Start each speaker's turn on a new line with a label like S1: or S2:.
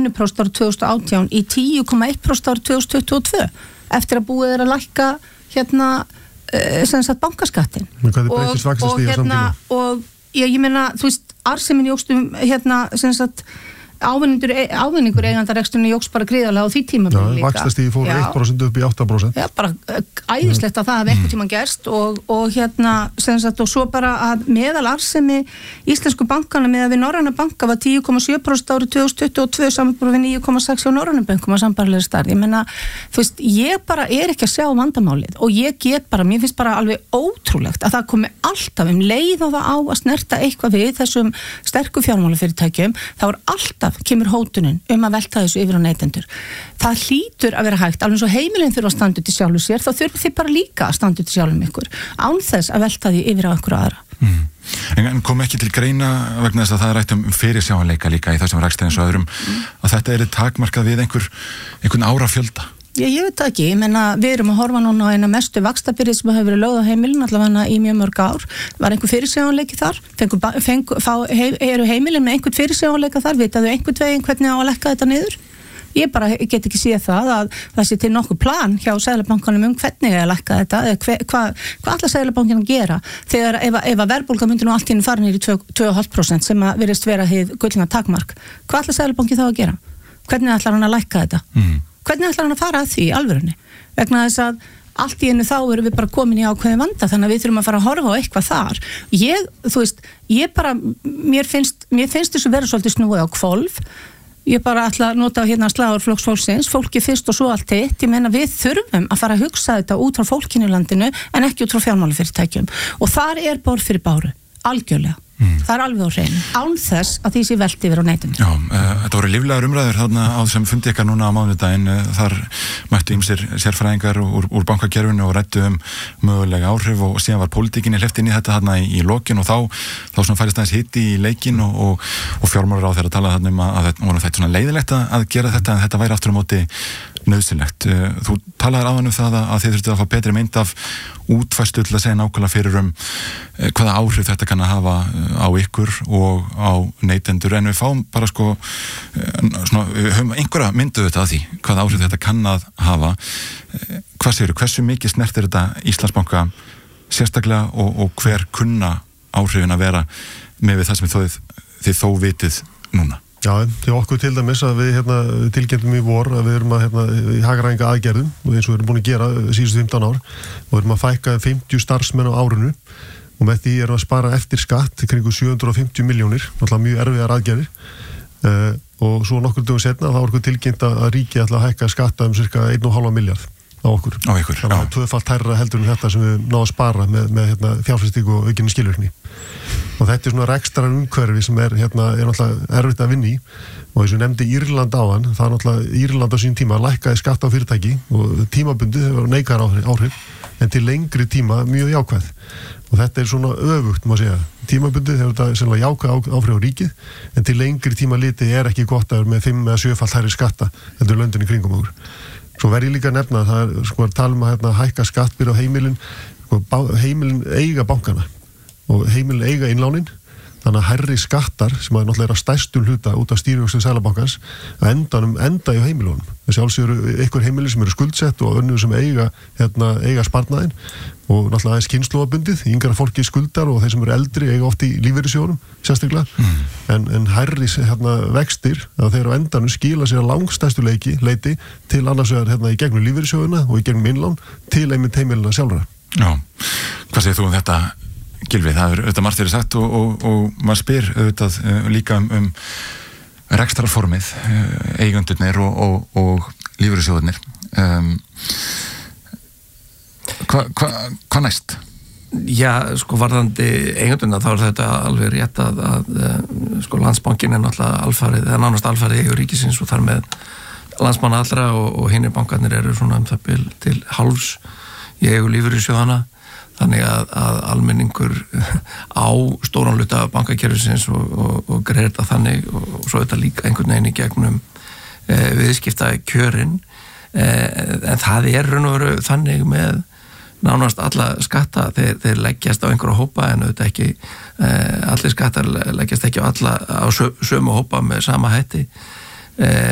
S1: 1% árið 2018 í 10,1% árið 2022 eftir að búið að lækka sem sagt bankaskattin og ég meina, þú veist, arðsemin jókst sem sagt ávinningur eigendareksturinn jókst bara gríðarlega á því tímabili líka.
S2: Vaxtastigið fór 1% upp í 8%.
S1: Já, bara æðislegt að það hafi einhvern tímann gerst og sem sagt, og svo bara að meðal arðsemi íslensku bankana með að við Norræna banka var 10,7% árið 2022 samanborið við 9,6% á Norræna bankum á sambærilegri stærð. Ég meina, þú veist, ég bara ekki að sjá vandamálið og ég get bara, mér finnst bara alveg ótrúlegt að það komi alltaf leið og það á að snerta eitthvað við þessum sterku fjármálafyrirtækjum, þá alltaf kemur hótunin að velta þessu yfir á neytendur. Það hlýtur að vera hægt, alveg eins og heimilin þurfa að standa út í sjálfu sér, þá þurfa þið bara líka að standa út í sjálfum ykkur, án þess að velta því yfir á ykkur aðra.
S3: En kom ekki til greina vegna þess að það rætt fyrirsjáanleika líka í þessum rekstri eins og öðrum, að þetta takmarkað við einhvern árafjölda?
S1: Ég veit það ekki, ég menna við erum að horfa núna á eina mestu vaxtabyrði sem hefur verið lögð á heimilin allavega í mjög mörg ár. Var einhver fyrirsjáanleiki þar? Eru heimilin með einhvern fyrirsjáanleika þar? Vitaðu einhvern veginn hvernig á að leggja þetta niður? Ég bara get ekki séð það að það sé til nokkuð plan hjá Seðlabankanum hvernig að leggja þetta, hvað ætlar Seðlabankin að gera þegar ef að verðbólga myndi nú allt í einu fara niður í 2,5% sem að virðist vera hið gullna takmark. Hvað ætlar Seðlabankin þá að gera? Hvernig ætlar hann að leggja þetta? Hvernig ætlar hann að fara að því í alvörunni? Vegna þess að allt í einu þá erum við bara komin í ákveðin vanda þannig að við þurfum að fara að horfa á eitthvað þar. Mér finnst þessu vera svolítið snúið á hvolf. Ég bara ætla að nota slagur Flokks fólksins, fólki fyrst og svo allt hitt. Ég meina við þurfum að fara að hugsa þetta út frá fólkinu í landinu en ekki út frá fjármálafyrirtækjum. Og þar borð fyrir báru, algjörlega. Það alveg á hreinu, án þess að því sé velti yfir á neytendur.
S3: Já, þetta voru líflegar umræður þarna á þessum fundi ykkar núna á mánudaginn. Þar mættu ýmsir sérfræðingar úr bankakerfinu og ræddu mögulega áhrif og síðan var pólitíkinni hleypt inn í þetta þarna í lokin og þá svona færist aðeins hiti í leikin og fjármálaráð þeirra talaði þarna að þetta svona leiðilegt að gera þetta en þetta væri aftur á móti nauðsynlegt. Þú talaðir áðan það að þið þurftu að fá betri mynd af útfærslu til að segja nákvæmlega fyrir hvaða áhrif þetta kann að hafa á ykkur og á neytendur en við fáum bara við höfum einhverja myndu þetta að því hvaða áhrif þetta kann að hafa. Hvað segirðu, hversu mikið snertir þetta Íslandsbanka sérstaklega og hver kunna áhrifin að vera með það sem þið þó vitið núna?
S2: Já, til okkur til dæmis að við tilkynntum í vor að við erum í hagræðinga aðgerðum og eins og við erum búin að gera síðustu 15 ár og við erum að fækka 50 starfsmenn á árinu og með því erum að spara eftir skatt kringu 750 milljónir, náttúrulega mjög erfiðar aðgerðir og svo nokkur dögum setna þá var okkur tilkynnt að ríkið ætla að hækka skatta cirka 1,5 milljarð á okkur. Þannig að tvöfalt hærra heldur en þetta sem við náðum að spara með fjárfestingu og aukinni skilvirkni. Og þetta svona rekstrar umhverfi sem náttúrulega erfitt að vinna í og eins og nefndi Írland áðan, það náttúrulega Írland á sín tíma lækkaði skatt á fyrirtæki og tímabundið hefur neikvæðar áhrif en til lengri tíma mjög jákvæð og þetta svona öfugt má segja. Tímabundið hefur þetta sennilega jákvæð áhrif á ríkið en til lengri tíma litið ekki gott að vera með 5 eða 7-falt hærri skatta heldur löndin í kringum okkur. Svo verð ég líka að nefna að það er tala að hækka skattbyrði á heimilin heimilin eiga bankana og heimilin eiga innlánin þannig að hærri skattar sem að náttúrulega stærstum hluta út af stýrivöxtu Seðlabankans að enda í heimilunum. Þessi alls eru einhver heimili sem eru skuldsett og önnur sem eiga sparnaðinn og náttúrulega aðeins kynslóðabundið, yngra fólki skuldar og þeir sem eru eldri eiga oft í lífeyrissjóðunum sérstaklega, en hærri vextir að þeir á endanum skila sér að langstæstu leiti til annars vegar í gegnum lífeyrissjóðuna og í gegnum innlán til einmitt heimilina sjálfra.
S3: Já, hvað segir þú þetta? Gylfi, það auðvitað margt verið sagt og maður spyr auðvitað líka rekstrarformið, eigendurnir og lífeyrissjóðurnir. Hvað næst?
S4: Já, varðandi eigendurna þá er þetta alveg rétt að Landsbankinn er náttúrulega alfarið, það er nánast alfarið eigur ríkisins og þar með landsmanna allra og hinir bankarnir eru svona það bil til hálfs í eigu lífeyrissjóðana. Þannig að almenningur á stóran hluta bankakerfisins og greiðir þetta þannig og svo þetta líka einhvern veginn í gegnum viðskipta kjörin en það er raun og veru þannig með nánast alla skatta þeir leggjast á einhverja hópa en auðvitað ekki allir skattar leggjast ekki á sömu hópa með sama hætti